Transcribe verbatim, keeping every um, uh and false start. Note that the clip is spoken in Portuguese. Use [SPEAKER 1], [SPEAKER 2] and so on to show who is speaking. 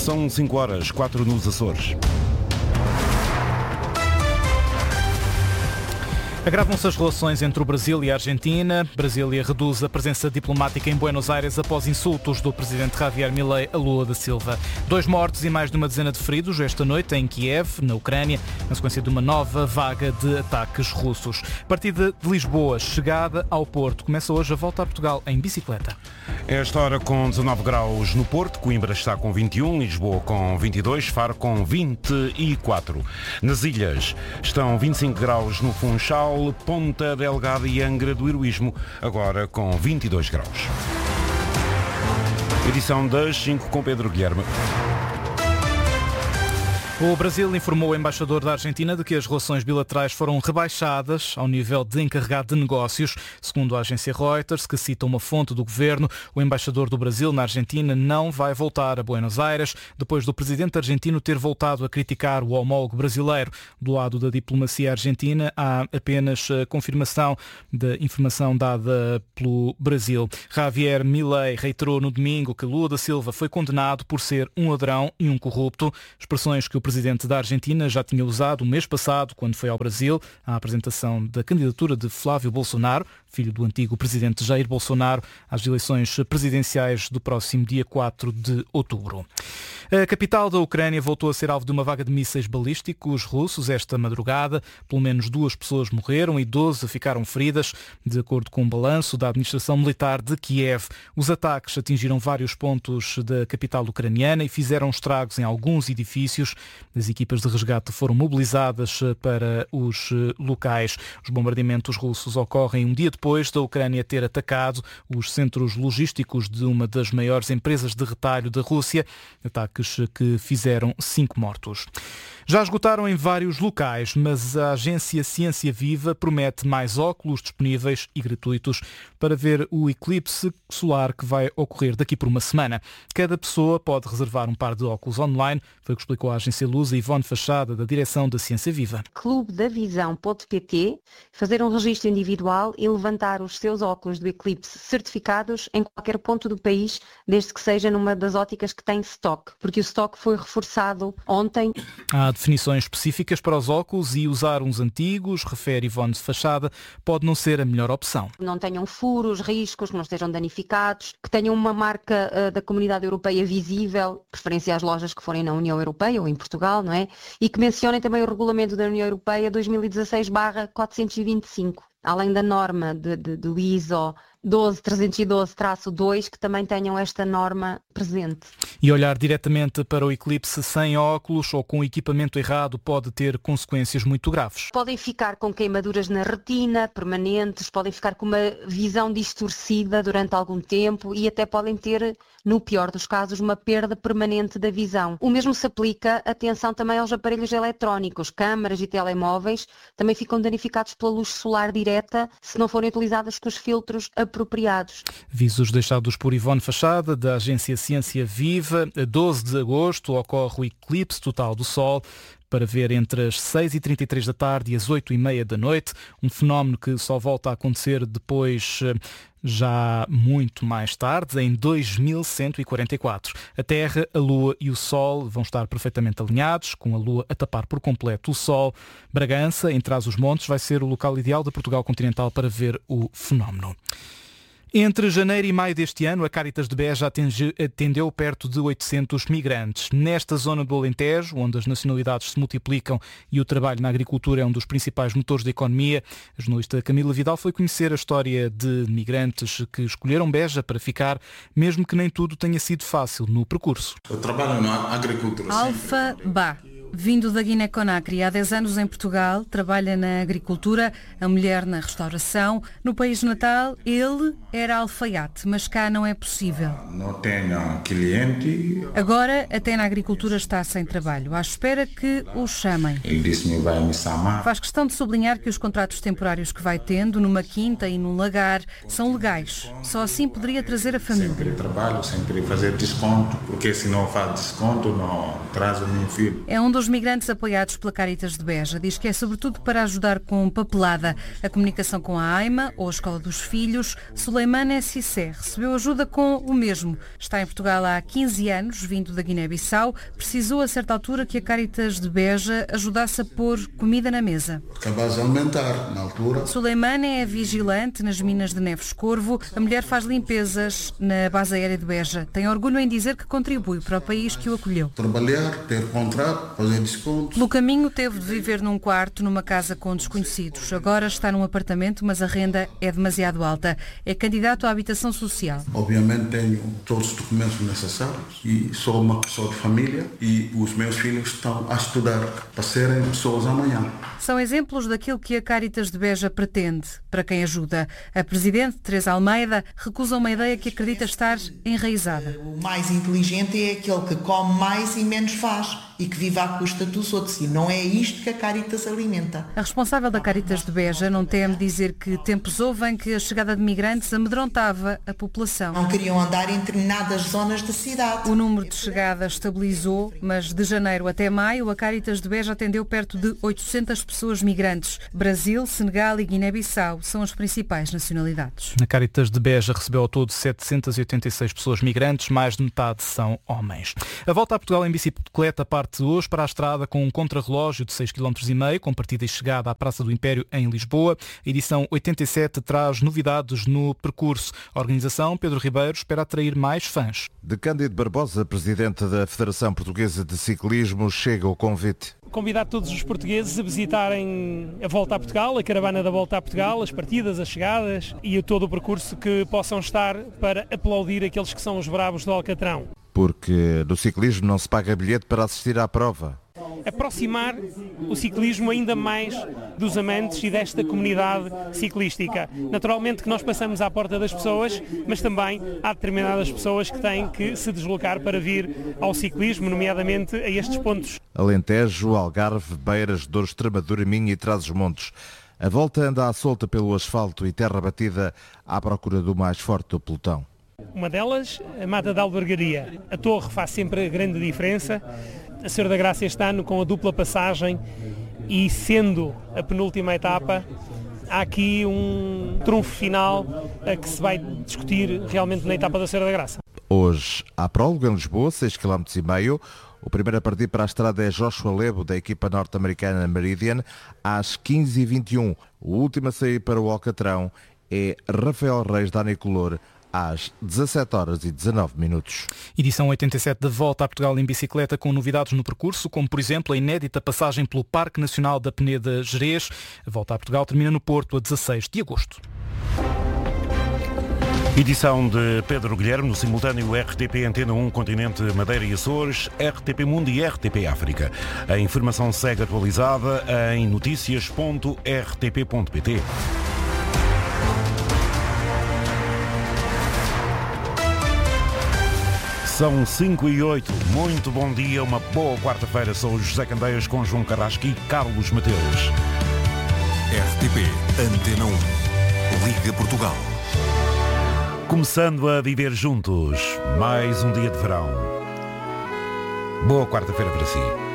[SPEAKER 1] São cinco horas, quatro nos Açores.
[SPEAKER 2] Agravam-se as relações entre o Brasil e a Argentina. Brasília reduz a presença diplomática em Buenos Aires após insultos do presidente Javier Milei a Lula da Silva. Dois mortos e mais de uma dezena de feridos esta noite em Kiev, na Ucrânia, na sequência de uma nova vaga de ataques russos. Partida de Lisboa, chegada ao Porto. Começa hoje a volta a Portugal em bicicleta.
[SPEAKER 1] Esta hora com dezanove graus no Porto, Coimbra está com vinte e um, Lisboa com vinte e dois, Faro com vinte e quatro. Nas ilhas estão vinte e cinco graus no Funchal, Ponta Delgada e Angra do Heroísmo, agora com vinte e dois graus. Edição das cinco com Pedro Guilherme.
[SPEAKER 2] O Brasil informou o embaixador da Argentina de que as relações bilaterais foram rebaixadas ao nível de encarregado de negócios. Segundo a agência Reuters, que cita uma fonte do governo, o embaixador do Brasil na Argentina não vai voltar a Buenos Aires, depois do presidente argentino ter voltado a criticar o homólogo brasileiro. Do lado da diplomacia argentina, há apenas a confirmação da informação dada pelo Brasil. Javier Milei reiterou no domingo que Lula da Silva foi condenado por ser um ladrão e um corrupto, expressões que o presidente da Argentina já tinha usado o mês passado, quando foi ao Brasil, à apresentação da candidatura de Flávio Bolsonaro, filho do antigo presidente Jair Bolsonaro, às eleições presidenciais do próximo dia quatro de outubro. A capital da Ucrânia voltou a ser alvo de uma vaga de mísseis balísticos russos esta madrugada. Pelo menos duas pessoas morreram e doze ficaram feridas, de acordo com um balanço da administração militar de Kiev. Os ataques atingiram vários pontos da capital ucraniana e fizeram estragos em alguns edifícios. As equipas de resgate foram mobilizadas para os locais. Os bombardeamentos russos ocorrem um dia depois da Ucrânia ter atacado os centros logísticos de uma das maiores empresas de retalho da Rússia, ataques que fizeram cinco mortos. Já esgotaram em vários locais, mas a agência Ciência Viva promete mais óculos disponíveis e gratuitos para ver o eclipse solar que vai ocorrer daqui por uma semana. Cada pessoa pode reservar um par de óculos online, foi o que explicou a agência Lusa Ivone Fachada, da direção da Ciência Viva.
[SPEAKER 3] clube da visão ponto pt, fazer um registro individual e levantar os seus óculos do eclipse certificados em qualquer ponto do país, desde que seja numa das óticas que tem stock, porque o stock foi reforçado ontem.
[SPEAKER 2] Há definições específicas para os óculos e usar uns antigos, refere Ivone Fachada, pode não ser a melhor opção.
[SPEAKER 3] Não tenham furos, riscos, que não estejam danificados, que tenham uma marca uh, da Comunidade Europeia visível, preferência às lojas que forem na União Europeia ou em Portugal, não é? E que mencionem também o regulamento da União Europeia dois mil e dezasseis barra quatrocentos e vinte e cinco, além da norma de, de, do I S O doze trezentos e doze traço dois, que também tenham esta norma presente.
[SPEAKER 2] E olhar diretamente para o eclipse sem óculos ou com o equipamento errado pode ter consequências muito graves.
[SPEAKER 3] Podem ficar com queimaduras na retina permanentes, podem ficar com uma visão distorcida durante algum tempo e até podem ter, no pior dos casos, uma perda permanente da visão. O mesmo se aplica, atenção, também aos aparelhos eletrónicos, câmaras e telemóveis, também ficam danificados pela luz solar direta se não forem utilizadas com os filtros apropriados.
[SPEAKER 2] Avisos deixados por Ivone Fachada, da agência Ciência Viva. A doze de agosto ocorre o eclipse total do Sol, para ver entre as seis e trinta e três da tarde e as oito e meia da noite, um fenómeno que só volta a acontecer depois, já muito mais tarde, em dois mil cento e quarenta e quatro. A Terra, a Lua e o Sol vão estar perfeitamente alinhados, com a Lua a tapar por completo o Sol. Bragança, em Trás-os-Montes, vai ser o local ideal de Portugal continental para ver o fenómeno. Entre janeiro e maio deste ano, a Cáritas de Beja atendeu perto de oitocentos migrantes. Nesta zona do Alentejo, onde as nacionalidades se multiplicam e o trabalho na agricultura é um dos principais motores da economia, a jornalista Camila Vidal foi conhecer a história de migrantes que escolheram Beja para ficar, mesmo que nem tudo tenha sido fácil no percurso.
[SPEAKER 4] Eu trabalho na agricultura.
[SPEAKER 5] Alfa Ba. Vindo da Guiné-Conakry, há dez anos em Portugal, trabalha na agricultura, a mulher na restauração. No país natal, ele era alfaiate, mas cá não é possível.
[SPEAKER 4] Não tenho cliente.
[SPEAKER 5] Agora, até na agricultura está sem trabalho, à espera que o chamem.
[SPEAKER 4] Ele disse-me vai me chamar.
[SPEAKER 5] Faz questão de sublinhar que os contratos temporários que vai tendo, numa quinta e num lagar, são legais. Só assim poderia trazer a família.
[SPEAKER 4] Sempre trabalho, sempre fazer desconto, porque se não faz desconto, não traz o meu filho.
[SPEAKER 5] É um dos Os migrantes apoiados pela Cáritas de Beja diz que é sobretudo para ajudar com papelada, a comunicação com a AIMA ou a Escola dos Filhos. Suleimane Cissé recebeu ajuda com o mesmo. Está em Portugal há quinze anos, vindo da Guiné-Bissau. Precisou a certa altura que a Cáritas de Beja ajudasse a pôr comida na mesa.
[SPEAKER 6] Capaz de alimentar, na altura.
[SPEAKER 5] Suleimane é vigilante nas minas de Neves Corvo. A mulher faz limpezas na base aérea de Beja. Tem orgulho em dizer que contribui para o país que o acolheu.
[SPEAKER 6] Trabalhar, ter contrato, fazer descontos.
[SPEAKER 5] Pelo caminho teve de viver num quarto, numa casa com desconhecidos. Agora está num apartamento, mas a renda é demasiado alta. É candidato à habitação social.
[SPEAKER 6] Obviamente tenho todos os documentos necessários e sou uma pessoa de família e os meus filhos estão a estudar para serem pessoas amanhã.
[SPEAKER 5] São exemplos daquilo que a Cáritas de Beja pretende para quem ajuda. A Presidente, Teresa Almeida, recusa uma ideia que acredita estar enraizada.
[SPEAKER 7] O mais inteligente é aquele que come mais e menos faz e que vive à custa dos outros. E não é isto que a Cáritas alimenta.
[SPEAKER 5] A responsável da Cáritas de Beja não teme dizer que tempos houve em que a chegada de migrantes amedrontava a população.
[SPEAKER 7] Não queriam andar em determinadas zonas da cidade.
[SPEAKER 5] O número de chegadas estabilizou, mas de janeiro até maio a Cáritas de Beja atendeu perto de oitocentas pessoas migrantes. Brasil, Senegal e Guiné-Bissau são as principais nacionalidades.
[SPEAKER 2] A Cáritas de Beja recebeu ao todo setecentas e oitenta e seis pessoas migrantes, mais de metade são homens. A volta a Portugal em bicicleta parte hoje para a estrada com um contrarrelógio de seis vírgula cinco quilómetros, com partida e chegada à Praça do Império em Lisboa. A edição oitenta e sete traz novidades no percurso. A organização, Pedro Ribeiro, espera atrair mais fãs.
[SPEAKER 8] De Cândido Barbosa, presidente da Federação Portuguesa de Ciclismo, chega o convite.
[SPEAKER 9] Convidar todos os portugueses a visitarem a Volta a Portugal, a caravana da Volta a Portugal, as partidas, as chegadas e todo o percurso que possam estar para aplaudir aqueles que são os bravos do Alcatrão.
[SPEAKER 8] Porque no ciclismo não se paga bilhete para assistir à prova.
[SPEAKER 9] Aproximar o ciclismo ainda mais dos amantes e desta comunidade ciclística. Naturalmente que nós passamos à porta das pessoas, mas também há determinadas pessoas que têm que se deslocar para vir ao ciclismo, nomeadamente a estes pontos.
[SPEAKER 8] Alentejo, Algarve, Beiras, Douro, Extremadura, Minho e Trás-os-Montes. A volta anda à solta pelo asfalto e terra batida à procura do mais forte do pelotão.
[SPEAKER 9] Uma delas, a Mata da Albergaria. A Torre faz sempre grande diferença. A Senhora da Graça este ano com a dupla passagem e sendo a penúltima etapa, há aqui um trunfo final a que se vai discutir realmente na etapa da Senhora da Graça.
[SPEAKER 8] Hoje há prólogo em Lisboa, seis vírgula cinco quilómetros. O primeiro a partir para a estrada é Joshua Lebo, da equipa norte-americana Meridian, às quinze e vinte e um. O último a sair para o Alcatrão é Rafael Reis, da Anicolor, às dezassete horas e dezanove minutos.
[SPEAKER 2] Edição oitenta e sete da Volta a Portugal em bicicleta, com novidades no percurso, como por exemplo a inédita passagem pelo Parque Nacional da Peneda Gerês. A Volta a Portugal termina no Porto a dezasseis de agosto.
[SPEAKER 1] Edição de Pedro Guilherme, no simultâneo R T P Antena um, Continente, Madeira e Açores, R T P Mundo e R T P África. A informação segue atualizada em notícias ponto r t p ponto p t. São cinco e oito. Muito bom dia, uma boa quarta-feira. Sou o José Candeias com João Carrasco e Carlos Mateus.
[SPEAKER 10] R T P Antena um. Liga Portugal.
[SPEAKER 1] Começando a viver juntos. Mais um dia de verão. Boa quarta-feira para si.